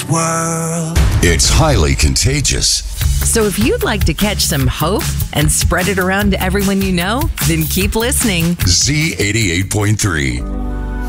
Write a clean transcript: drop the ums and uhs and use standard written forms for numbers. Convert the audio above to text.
this world. It's highly contagious. So if you'd like to catch some hope and spread it around to everyone you know, then keep listening. Z88.3.